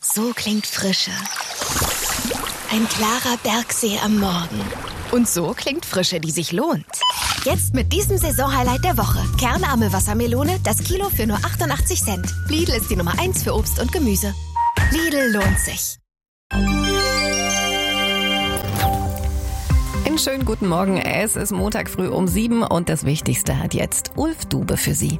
So klingt Frische. Ein klarer Bergsee am Morgen. Und so klingt Frische, die sich lohnt. Jetzt mit diesem Saisonhighlight der Woche. Kernarme Wassermelone, das Kilo für nur 88 Cent. Lidl ist die Nummer 1 für Obst und Gemüse. Lidl lohnt sich. Einen schönen guten Morgen. Es ist Montag früh um 7 und das Wichtigste hat jetzt Ulf Dube für Sie.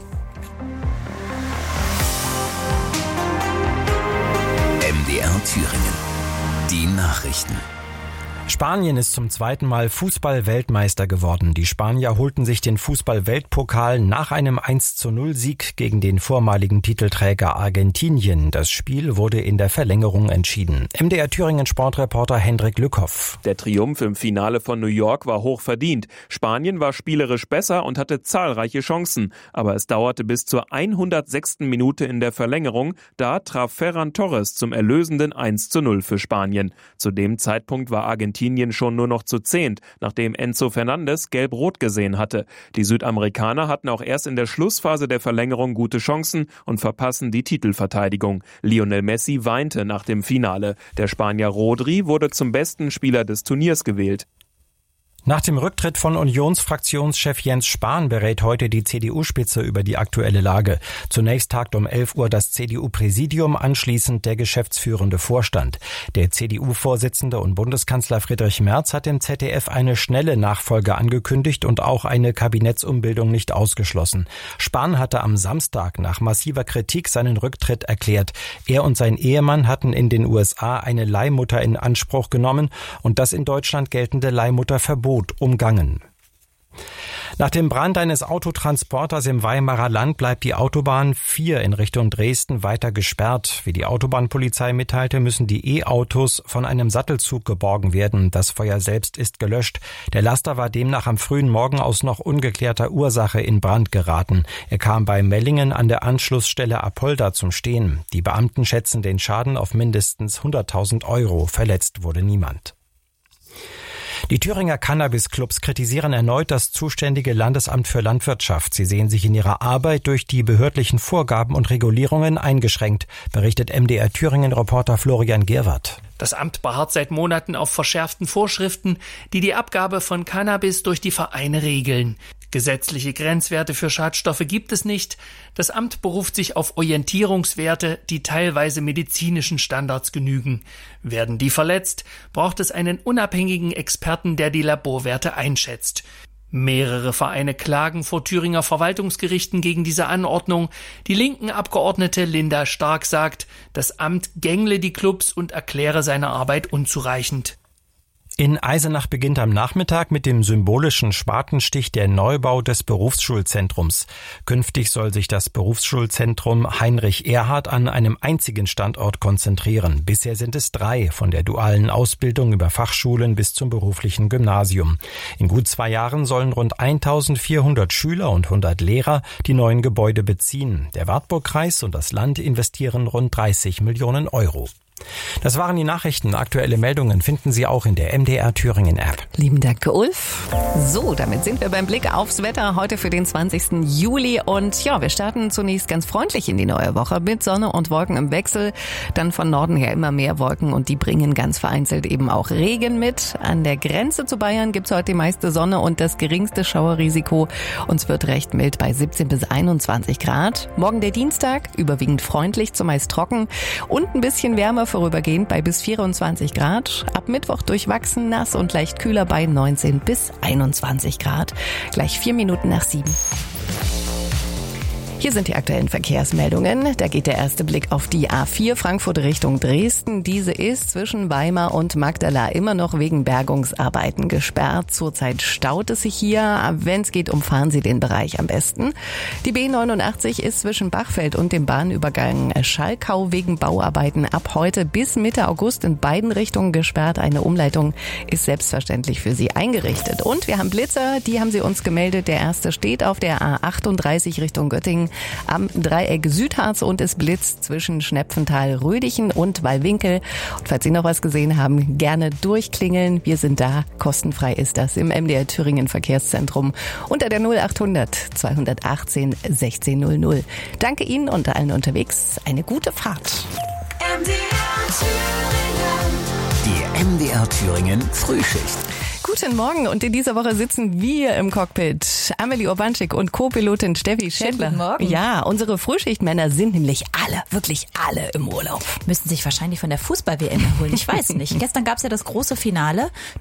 MDR Thüringen. Die Nachrichten. Spanien ist zum zweiten Mal Fußball-Weltmeister geworden. Die Spanier holten sich den Fußball-Weltpokal nach einem 1:0-Sieg gegen den vormaligen Titelträger Argentinien. Das Spiel wurde in der Verlängerung entschieden. MDR Thüringen Sportreporter Hendrik Lückhoff. Der Triumph im Finale von New York war hoch verdient. Spanien war spielerisch besser und hatte zahlreiche Chancen. Aber es dauerte bis zur 106. Minute in der Verlängerung. Da traf Ferran Torres zum erlösenden 1:0 für Spanien. Zu dem Zeitpunkt war Argentinien schon nur noch zu 10, nachdem Enzo Fernandes gelb-rot gesehen hatte. Die Südamerikaner hatten auch erst in der Schlussphase der Verlängerung gute Chancen und verpassen die Titelverteidigung. Lionel Messi weinte nach dem Finale. Der Spanier Rodri wurde zum besten Spieler des Turniers gewählt. Nach dem Rücktritt von Unionsfraktionschef Jens Spahn berät heute die CDU-Spitze über die aktuelle Lage. Zunächst tagt um 11 Uhr das CDU-Präsidium, anschließend der geschäftsführende Vorstand. Der CDU-Vorsitzende und Bundeskanzler Friedrich Merz hat im ZDF eine schnelle Nachfolge angekündigt und auch eine Kabinettsumbildung nicht ausgeschlossen. Spahn hatte am Samstag nach massiver Kritik seinen Rücktritt erklärt. Er und sein Ehemann hatten in den USA eine Leihmutter in Anspruch genommen und das in Deutschland geltende Leihmutterverbot umgangen. Nach dem Brand eines Autotransporters im Weimarer Land bleibt die Autobahn 4 in Richtung Dresden weiter gesperrt. Wie die Autobahnpolizei mitteilte, müssen die E-Autos von einem Sattelzug geborgen werden. Das Feuer selbst ist gelöscht. Der Laster war demnach am frühen Morgen aus noch ungeklärter Ursache in Brand geraten. Er kam bei Mellingen an der Anschlussstelle Apolda zum Stehen. Die Beamten schätzen den Schaden auf mindestens 100.000 €. Verletzt wurde niemand. Die Thüringer Cannabis-Clubs kritisieren erneut das zuständige Landesamt für Landwirtschaft. Sie sehen sich in ihrer Arbeit durch die behördlichen Vorgaben und Regulierungen eingeschränkt, berichtet MDR Thüringen-Reporter Florian Gerwart. Das Amt beharrt seit Monaten auf verschärften Vorschriften, die die Abgabe von Cannabis durch die Vereine regeln. Gesetzliche Grenzwerte für Schadstoffe gibt es nicht. Das Amt beruft sich auf Orientierungswerte, die teilweise medizinischen Standards genügen. Werden die verletzt, braucht es einen unabhängigen Experten, der die Laborwerte einschätzt. Mehrere Vereine klagen vor Thüringer Verwaltungsgerichten gegen diese Anordnung. Die linken Abgeordnete Linda Stark sagt, das Amt gängle die Clubs und erkläre seine Arbeit unzureichend. In Eisenach beginnt am Nachmittag mit dem symbolischen Spatenstich der Neubau des Berufsschulzentrums. Künftig soll sich das Berufsschulzentrum Heinrich Erhard an einem einzigen Standort konzentrieren. Bisher sind es 3, von der dualen Ausbildung über Fachschulen bis zum beruflichen Gymnasium. In gut 2 Jahren sollen rund 1.400 Schüler und 100 Lehrer die neuen Gebäude beziehen. Der Wartburgkreis und das Land investieren rund 30 Millionen €. Das waren die Nachrichten. Aktuelle Meldungen finden Sie auch in der MDR Thüringen App. Lieben Dank, Ulf. So, damit sind wir beim Blick aufs Wetter heute für den 20. Juli. Und ja, wir starten zunächst ganz freundlich in die neue Woche mit Sonne und Wolken im Wechsel. Dann von Norden her immer mehr Wolken und die bringen ganz vereinzelt eben auch Regen mit. An der Grenze zu Bayern gibt's heute die meiste Sonne und das geringste Schauerrisiko. Uns wird recht mild bei 17 bis 21 Grad. Morgen der Dienstag, überwiegend freundlich, zumeist trocken und ein bisschen wärmer vorübergehend bei bis 24 Grad. Ab Mittwoch durchwachsen, nass und leicht kühler bei 19 bis 21 Grad. Gleich 4 Minuten nach 7. Hier sind die aktuellen Verkehrsmeldungen. Da geht der erste Blick auf die A4 Frankfurt Richtung Dresden. Diese ist zwischen Weimar und Magdala immer noch wegen Bergungsarbeiten gesperrt. Zurzeit staut es sich hier. Wenn es geht, umfahren Sie den Bereich am besten. Die B89 ist zwischen Bachfeld und dem Bahnübergang Schalkau wegen Bauarbeiten ab heute bis Mitte August in beiden Richtungen gesperrt. Eine Umleitung ist selbstverständlich für Sie eingerichtet. Und wir haben Blitzer, die haben Sie uns gemeldet. Der erste steht auf der A38 Richtung Göttingen am Dreieck Südharz und es blitzt zwischen Schnepfenthal, Rödichen und Wallwinkel. Und falls Sie noch was gesehen haben, gerne durchklingeln. Wir sind da. Kostenfrei ist das im MDR Thüringen Verkehrszentrum unter der 0800 218 1600. Danke Ihnen und allen unterwegs. Eine gute Fahrt. MDR Die MDR Thüringen Frühschicht. Guten Morgen und in dieser Woche sitzen wir im Cockpit. Amelie Urbanschik und Co-Pilotin Steffi Schädler. Guten Morgen. Ja, unsere Frühschichtmänner sind nämlich wirklich alle im Urlaub. Müssen sich wahrscheinlich von der Fußball-WM erholen, ich weiß nicht. Gestern gab es ja das große Finale.